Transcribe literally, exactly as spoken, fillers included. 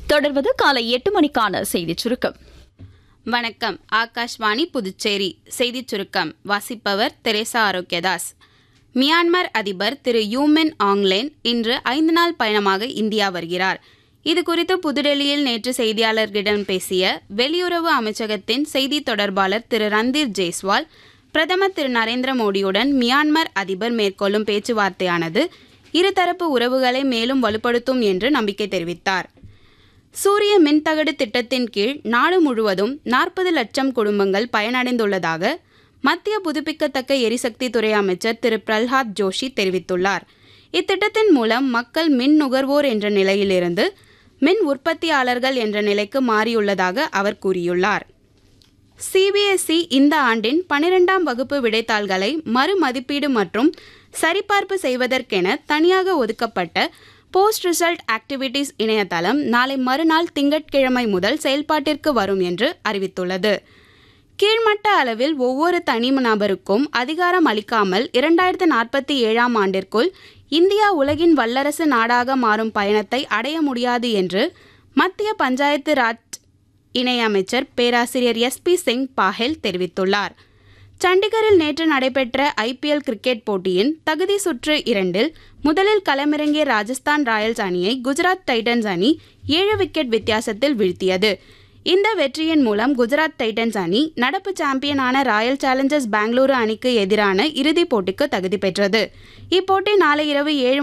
தொடர்வது காலை எட்டு மணிக்கான செய்திச் சுருக்கம். வணக்கம். ஆகாஷ்வாணி புதுச்சேரி செய்திச் சுருக்கம் வாசிப்பவர் தெரேசா ஆரோக்கியதாஸ். மியான்மர் அதிபர் திரு யூ மின் ஆங்லேன் இன்று ஐந்து நாள் பயணமாக இந்தியா வருகிறார். இதுகுறித்து புதுடெல்லியில் நேற்று செய்தியாளர்களிடம் பேசிய வெளியுறவு அமைச்சகத்தின் செய்தி தொடர்பாளர் திரு ரந்தீர் ஜெய்ஸ்வால், பிரதமர் திரு நரேந்திர மோடியுடன் மியான்மர் அதிபர் மேற்கொள்ளும் பேச்சுவார்த்தையானது இருதரப்பு உறவுகளை மேலும் வலுப்படுத்தும் என்று நம்பிக்கை தெரிவித்தார். சூரிய மின்தகடு திட்டத்தின் கீழ் நாடு முழுவதும் நாற்பது லட்சம் குடும்பங்கள் பயனடைந்துள்ளதாக மத்திய புதுப்பிக்கத்தக்க எரிசக்தி துறை அமைச்சர் திரு பிரல்ஹாத் ஜோஷி தெரிவித்துள்ளார். இத்திட்டத்தின் மூலம் மக்கள் மின் நுகர்வோர் என்ற நிலையிலிருந்து மின் உற்பத்தியாளர்கள் என்ற நிலைக்கு மாறியுள்ளதாக அவர் கூறியுள்ளார். சிபிஎஸ்இ இந்த ஆண்டின் பனிரெண்டாம் வகுப்பு விடைத்தாள்களை மறுமதிப்பீடு மற்றும் சரிபார்ப்பு செய்வதற்கென தனியாக ஒதுக்கப்பட்ட போஸ்ட் ரிசல்ட் ஆக்டிவிட்டீஸ் இணையதளம் நாளை மறுநாள் திங்கட்கிழமை முதல் செயல்பாட்டிற்கு வரும் என்று அறிவித்துள்ளது. கீழ்மட்ட அளவில் ஒவ்வொரு தனி நபருக்கும் அதிகாரம் அளிக்காமல் இரண்டாயிரத்து நாற்பத்தி ஏழாம் ஆண்டிற்குள் இந்தியா உலகின் வல்லரசு நாடாக மாறும் பயணத்தை அடைய முடியாது என்று மத்திய பஞ்சாயத்து ராஜ் இணையமைச்சர் பேராசிரியர் எஸ் பி சிங் பாஹெல் தெரிவித்துள்ளார். சண்டிகரில் நேற்று நடைபெற்ற ஐபிஎல் கிரிக்கெட் போட்டியின் தகுதி சுற்று இரண்டில் முதலில் களமிறங்கிய ராஜஸ்தான் ராயல்ஸ் அணியை குஜராத் டைட்டன்ஸ் அணி ஏழு விக்கெட் வித்தியாசத்தில் வீழ்த்தியது. இந்த வெற்றியின் மூலம் குஜராத் டைட்டன்ஸ் அணி நடப்பு சாம்பியனான ராயல் சேலஞ்சர்ஸ் பெங்களூரு அணிக்கு எதிரான இறுதிப் போட்டிக்கு தகுதி பெற்றது. இப்போட்டி நாளை இரவு ஏழு